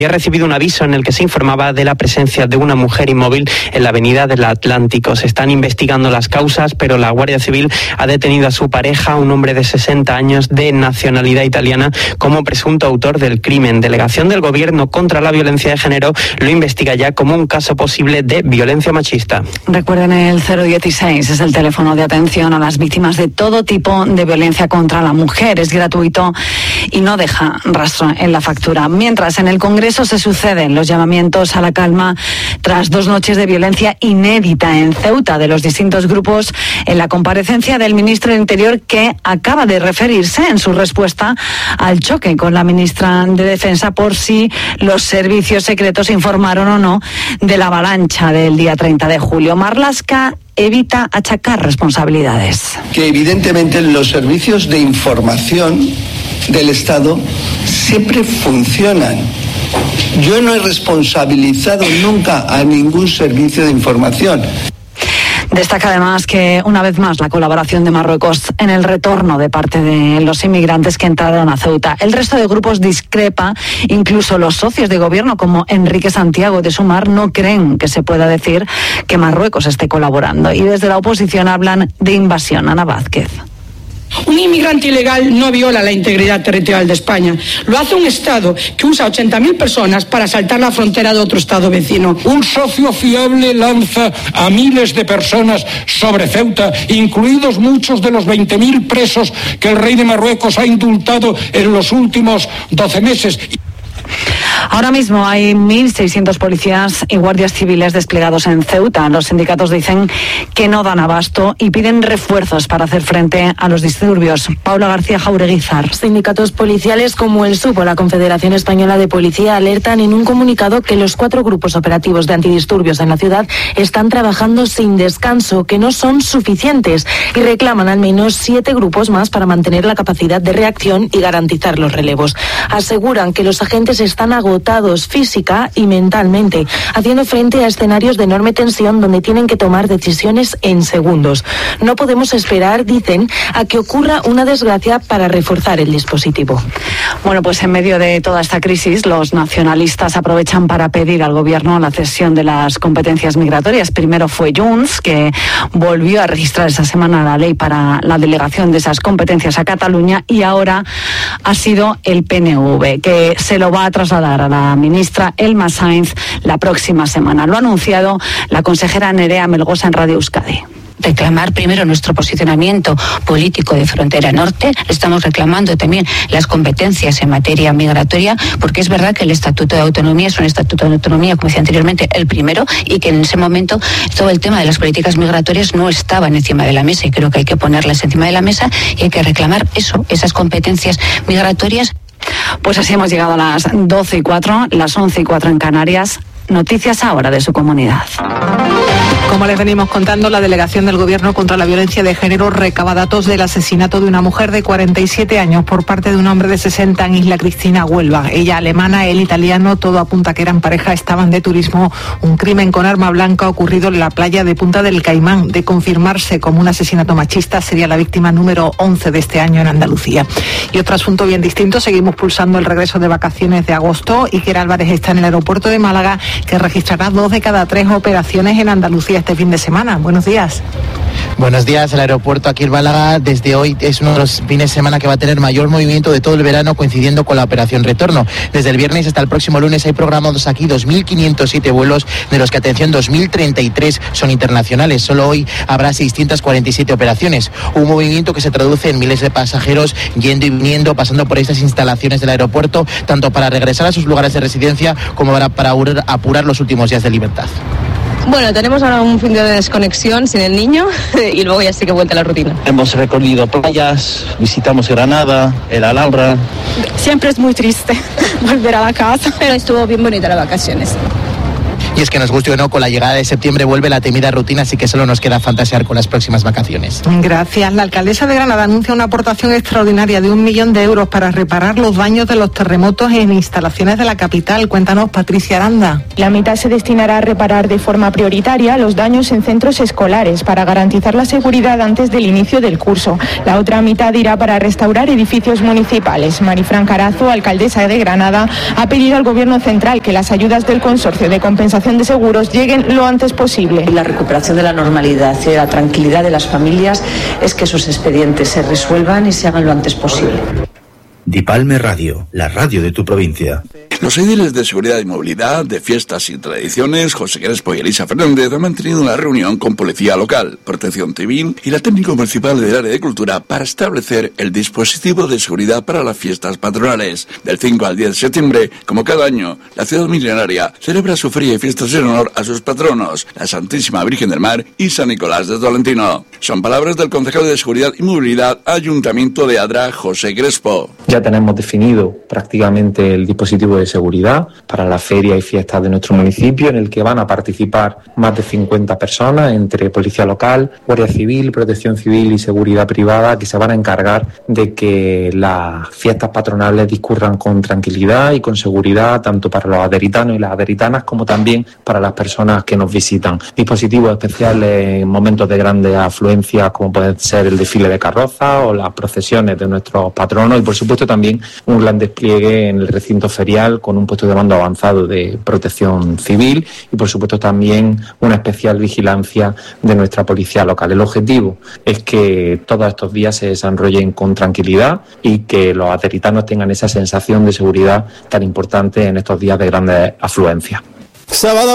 y ha recibido un aviso en el que se informaba de la presencia de una mujer inmóvil en la avenida del Atlántico. Se están investigando las causas, pero la Guardia Civil ha detenido a su pareja, un hombre de 60 años de nacionalidad italiana, como presunto autor del crimen. Delegación del Gobierno contra la Violencia de Género lo investiga ya como un caso posible de violencia machista. Recuerden, el 016 es el teléfono de atención a las víctimas de todo tipo de violencia contra la mujer. Es gratuito y no deja rastro en la factura. Mientras, en el Congreso se suceden los llamamientos a la calma tras 2 noches de violencia inédita en Ceuta de los distintos grupos en la comparecencia del ministro del Interior, que acaba de referirse en su respuesta al choque con la ministra de Defensa por si los servicios secretos informaron o no de la avalancha del día 30 de julio. Marlaska evita achacar responsabilidades. Que evidentemente los servicios de información del Estado siempre funcionan. Yo no he responsabilizado nunca a ningún servicio de información. Destaca además que, una vez más, la colaboración de Marruecos en el retorno de parte de los inmigrantes que entraron a Ceuta. El resto de grupos discrepa, incluso los socios de gobierno como Enrique Santiago de Sumar no creen que se pueda decir que Marruecos esté colaborando. Y desde la oposición hablan de invasión. Ana Vázquez. Un inmigrante ilegal no viola la integridad territorial de España. Lo hace un Estado que usa 80.000 personas para saltar la frontera de otro Estado vecino. Un socio fiable lanza a miles de personas sobre Ceuta, incluidos muchos de los 20.000 presos que el rey de Marruecos ha indultado en los últimos 12 meses. Ahora mismo hay 1.600 policías y guardias civiles desplegados en Ceuta. Los sindicatos dicen que no dan abasto y piden refuerzos para hacer frente a los disturbios. Paula García Jaureguizar. Sindicatos policiales como el SUP o la Confederación Española de Policía alertan en un comunicado que los 4 grupos operativos de antidisturbios en la ciudad están trabajando sin descanso, que no son suficientes, y reclaman al menos 7 grupos más para mantener la capacidad de reacción y garantizar los relevos. Aseguran que los agentes están agotados física y mentalmente, haciendo frente a escenarios de enorme tensión donde tienen que tomar decisiones en segundos. No podemos esperar, dicen, a que ocurra una desgracia para reforzar el dispositivo. Bueno, pues en medio de toda esta crisis, los nacionalistas aprovechan para pedir al gobierno la cesión de las competencias migratorias. Primero fue Junts, que volvió a registrar esta semana la ley para la delegación de esas competencias a Cataluña, y ahora ha sido el PNV, que se lo va a trasladar a la ministra Elma Sainz la próxima semana. Lo ha anunciado la consejera Nerea Melgosa en Radio Euskadi. Reclamar primero nuestro posicionamiento político de frontera norte. Estamos reclamando también las competencias en materia migratoria, porque es verdad que el Estatuto de Autonomía es un Estatuto de Autonomía, como decía anteriormente, el primero, y que en ese momento todo el tema de las políticas migratorias no estaban encima de la mesa, y creo que hay que ponerlas encima de la mesa y hay que reclamar esas competencias migratorias. Pues así hemos llegado a las 12:04, las 11:04 en Canarias. Noticias ahora de su comunidad. Como les venimos contando, la Delegación del Gobierno contra la Violencia de Género recaba datos del asesinato de una mujer de 47 años por parte de un hombre de 60 en Isla Cristina, Huelva. Ella alemana, él italiano, todo apunta que eran pareja, estaban de turismo. Un crimen con arma blanca ocurrido en la playa de Punta del Caimán. De confirmarse como un asesinato machista, sería la víctima número 11 de este año en Andalucía. Y otro asunto bien distinto, seguimos pulsando el regreso de vacaciones de agosto. Iker Álvarez está en el aeropuerto de Málaga, que registrará 2 de cada 3 operaciones en Andalucía este fin de semana. Buenos días. Buenos días. El aeropuerto aquí en Málaga desde hoy es uno de los fines de semana que va a tener mayor movimiento de todo el verano, coincidiendo con la operación retorno. Desde el viernes hasta el próximo lunes hay programados aquí 2.507 vuelos, de los que, atención, 2.033 son internacionales. Solo hoy habrá 647 operaciones. Un movimiento que se traduce en miles de pasajeros yendo y viniendo, pasando por estas instalaciones del aeropuerto, tanto para regresar a sus lugares de residencia como para apurar los últimos días de libertad. Bueno, tenemos ahora un fin de desconexión sin el niño y luego ya sí que vuelta a la rutina. Hemos recorrido playas, visitamos Granada, el Alhambra. Siempre es muy triste volver a la casa, pero estuvo bien bonita las vacaciones. Y es que nos guste o no, con la llegada de septiembre vuelve la temida rutina, así que solo nos queda fantasear con las próximas vacaciones. Gracias. La alcaldesa de Granada anuncia una aportación extraordinaria de 1 millón de euros para reparar los daños de los terremotos en instalaciones de la capital. Cuéntanos, Patricia Aranda. La mitad se destinará a reparar de forma prioritaria los daños en centros escolares para garantizar la seguridad antes del inicio del curso. La otra mitad irá para restaurar edificios municipales. Marifran Carazo, alcaldesa de Granada, ha pedido al Gobierno central que las ayudas del Consorcio de Compensación de Seguros lleguen lo antes posible. La recuperación de la normalidad y de la tranquilidad de las familias es que sus expedientes se resuelvan y se hagan lo antes posible. Dipalme Radio, la radio de tu provincia. Los ediles de Seguridad y Movilidad, de Fiestas y Tradiciones, José Crespo y Elisa Fernández, han mantenido una reunión con Policía Local, Protección Civil y la técnico municipal del área de Cultura para establecer el dispositivo de seguridad para las fiestas patronales. Del 5 al 10 de septiembre, como cada año, la ciudad milenaria celebra su feria y fiestas en honor a sus patronos, la Santísima Virgen del Mar y San Nicolás de Tolentino. Son palabras del concejal de Seguridad y Movilidad, Ayuntamiento de Adra, José Crespo. Ya tenemos definido prácticamente el dispositivo de seguridad para la feria y fiestas de nuestro municipio, en el que van a participar más de 50 personas entre Policía Local, Guardia Civil, Protección Civil y Seguridad Privada, que se van a encargar de que las fiestas patronales discurran con tranquilidad y con seguridad, tanto para los aderitanos y las aderitanas como también para las personas que nos visitan. Dispositivos especiales en momentos de grandes afluencias, como puede ser el desfile de carrozas o las procesiones de nuestros patronos, y por supuesto también un gran despliegue en el recinto ferial con un puesto de mando avanzado de protección civil y por supuesto también una especial vigilancia de nuestra policía local. El objetivo es que todos estos días se desarrollen con tranquilidad y que los aderitanos tengan esa sensación de seguridad tan importante en estos días de grandes afluencias. Sábado